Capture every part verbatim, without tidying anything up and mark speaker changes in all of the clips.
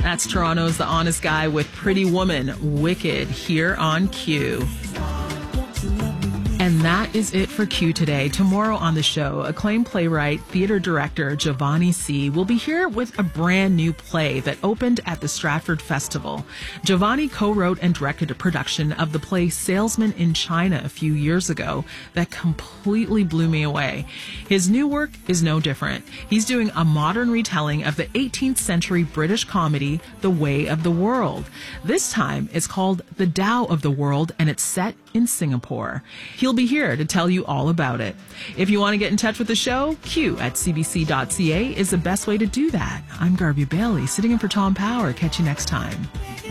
Speaker 1: That's Toronto's The Honest Guy with Pretty Woman, Wicked, here on Q. And that is it for Q today. Tomorrow on the show, acclaimed playwright, theater director Giovanni C. will be here with a brand new play that opened at the Stratford Festival. Giovanni co-wrote and directed a production of the play Salesman in China a few years ago that completely blew me away. His new work is no different. He's doing a modern retelling of the eighteenth century British comedy The Way of the World. This time, it's called The Tao of the World, and it's set in Singapore. He'll be here to tell you all about it. If you want to get in touch with the show, Q at c b c dot c a is the best way to do that. I'm Garby Bailey, sitting in for Tom Power. Catch you next time.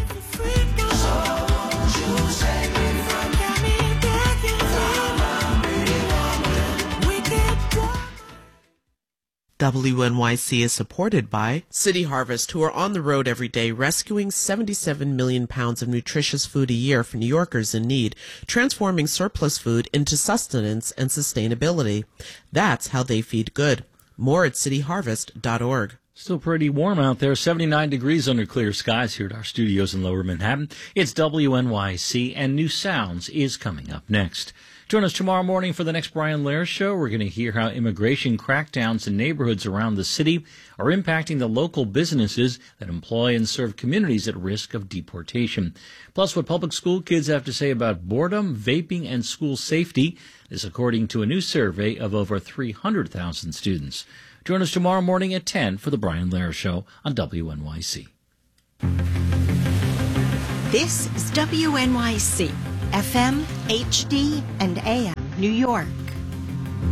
Speaker 2: W N Y C is supported by City Harvest, who are on the road every day rescuing seventy-seven million pounds of nutritious food a year for New Yorkers in need, transforming surplus food into sustenance and sustainability. That's how they feed good. More at city harvest dot org.
Speaker 3: Still pretty warm out there, seventy-nine degrees under clear skies here at our studios in Lower Manhattan. It's W N Y C, and New Sounds is coming up next. Join us tomorrow morning for the next Brian Lehrer Show. We're going to hear how immigration crackdowns in neighborhoods around the city are impacting the local businesses that employ and serve communities at risk of deportation. Plus, what public school kids have to say about boredom, vaping, and school safety. This according to a new survey of over three hundred thousand students. Join us tomorrow morning at ten for the Brian Lehrer Show on W N Y C.
Speaker 4: This is W N Y C, F M, H D, and A M, New York.